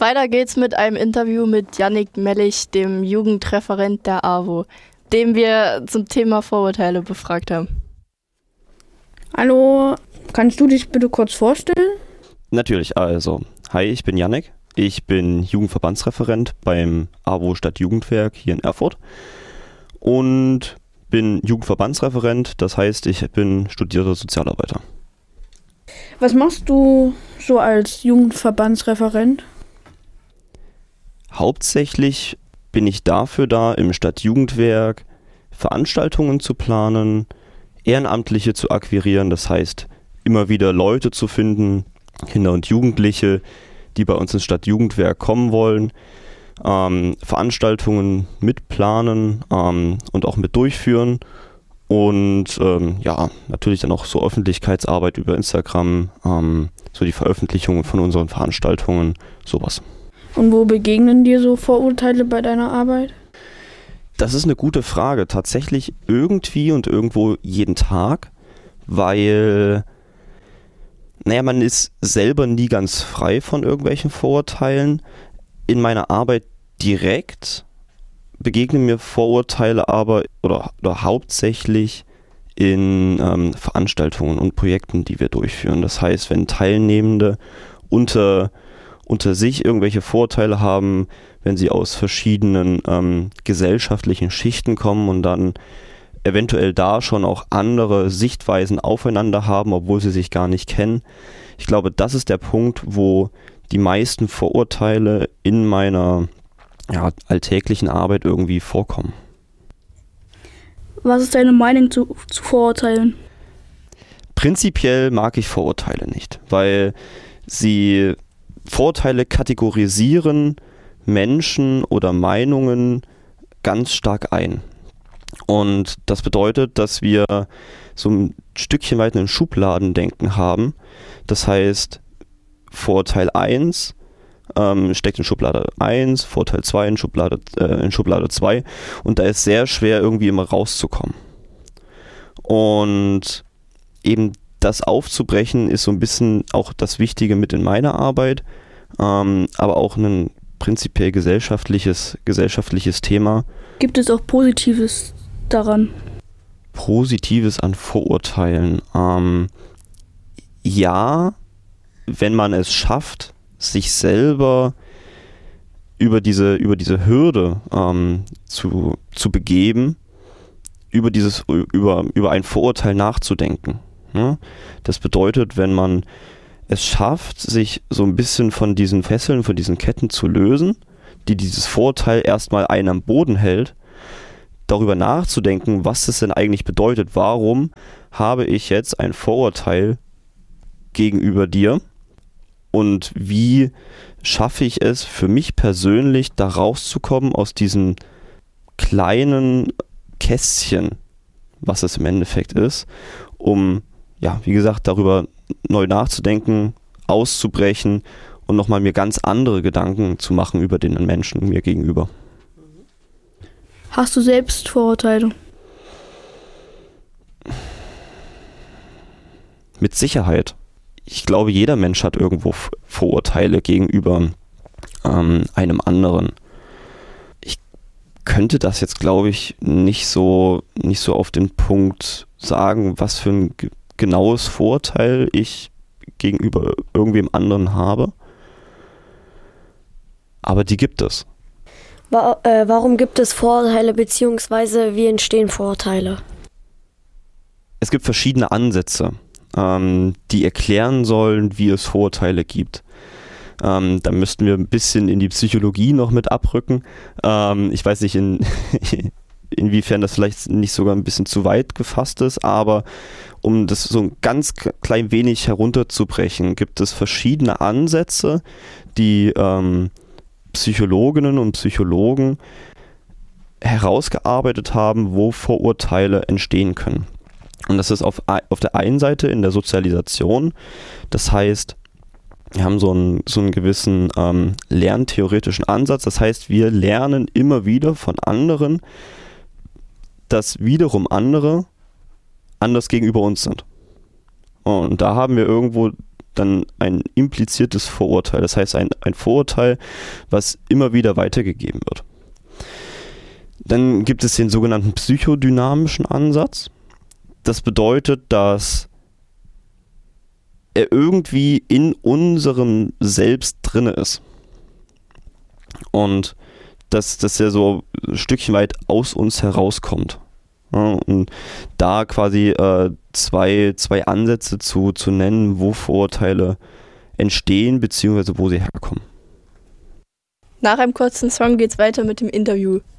Weiter geht's mit einem Interview mit Yannick Mellich, dem Jugendreferent der AWO, den wir zum Thema Vorurteile befragt haben. Hallo, kannst du dich bitte kurz vorstellen? Natürlich, also, hi, ich bin Yannick. Ich bin Jugendverbandsreferent beim AWO Stadtjugendwerk hier in Erfurt und bin Jugendverbandsreferent, das heißt, ich bin studierter Sozialarbeiter. Was machst du so als Jugendverbandsreferent? Hauptsächlich bin ich dafür da, im Stadtjugendwerk Veranstaltungen zu planen, Ehrenamtliche zu akquirieren, das heißt, immer wieder Leute zu finden, Kinder und Jugendliche, die bei uns ins Stadtjugendwerk kommen wollen, Veranstaltungen mitplanen und auch mit durchführen und natürlich dann auch so Öffentlichkeitsarbeit über Instagram, so die Veröffentlichungen von unseren Veranstaltungen, sowas. Und wo begegnen dir so Vorurteile bei deiner Arbeit? Das ist eine gute Frage. Tatsächlich irgendwie und irgendwo jeden Tag, weil man ist selber nie ganz frei von irgendwelchen Vorurteilen. In meiner Arbeit direkt begegnen mir Vorurteile aber oder hauptsächlich in Veranstaltungen und Projekten, die wir durchführen. Das heißt, wenn Teilnehmende unter sich irgendwelche Vorurteile haben, wenn sie aus verschiedenen gesellschaftlichen Schichten kommen und dann eventuell da schon auch andere Sichtweisen aufeinander haben, obwohl sie sich gar nicht kennen. Ich glaube, das ist der Punkt, wo die meisten Vorurteile in meiner alltäglichen Arbeit irgendwie vorkommen. Was ist deine Meinung zu Vorurteilen? Prinzipiell mag ich Vorurteile nicht, weil sie Vorurteile kategorisieren Menschen oder Meinungen ganz stark ein. Und das bedeutet, dass wir so ein Stückchen weit ein Schubladendenken haben. Das heißt, Vorurteil 1 steckt in Schublade 1, Vorurteil 2 in Schublade 2 und da ist sehr schwer irgendwie immer rauszukommen. Und eben das aufzubrechen ist so ein bisschen auch das Wichtige mit in meiner Arbeit, aber auch ein prinzipiell gesellschaftliches Thema. Gibt es auch Positives daran? Positives an Vorurteilen? Ja, wenn man es schafft, sich selber über diese Hürde zu begeben, über ein Vorurteil nachzudenken. Ne? Das bedeutet, wenn man es schafft, sich so ein bisschen von diesen Fesseln, von diesen Ketten zu lösen, die dieses Vorurteil erstmal einen am Boden hält, darüber nachzudenken, was es denn eigentlich bedeutet. Warum habe ich jetzt ein Vorurteil gegenüber dir und wie schaffe ich es für mich persönlich, da rauszukommen aus diesem kleinen Kästchen, was es im Endeffekt ist, um, wie gesagt, darüber neu nachzudenken, auszubrechen und nochmal mir ganz andere Gedanken zu machen über den Menschen mir gegenüber. Hast du selbst Vorurteile? Mit Sicherheit. Ich glaube, jeder Mensch hat irgendwo Vorurteile gegenüber einem anderen. Ich könnte das jetzt, glaube ich, nicht so auf den Punkt sagen, was für ein genaues Vorurteil ich gegenüber irgendwem anderen habe. Aber die gibt es. Warum gibt es Vorurteile bzw. wie entstehen Vorurteile? Es gibt verschiedene Ansätze, die erklären sollen, wie es Vorurteile gibt. Da müssten wir ein bisschen in die Psychologie noch mit abrücken. Ich weiß nicht, inwiefern das vielleicht nicht sogar ein bisschen zu weit gefasst ist, aber um das so ein ganz klein wenig herunterzubrechen, gibt es verschiedene Ansätze, die Psychologinnen und Psychologen herausgearbeitet haben, wo Vorurteile entstehen können. Und das ist auf der einen Seite in der Sozialisation, das heißt, wir haben so einen gewissen lerntheoretischen Ansatz, das heißt, wir lernen immer wieder von anderen, dass wiederum andere anders gegenüber uns sind. Und da haben wir irgendwo dann ein impliziertes Vorurteil. Das heißt ein Vorurteil, was immer wieder weitergegeben wird. Dann gibt es den sogenannten psychodynamischen Ansatz. Das bedeutet, dass er irgendwie in unserem Selbst drin ist. Und dass er so ein Stückchen weit aus uns herauskommt. Ja, und da quasi zwei Ansätze zu nennen, wo Vorurteile entstehen, beziehungsweise wo sie herkommen. Nach einem kurzen Song geht's weiter mit dem Interview.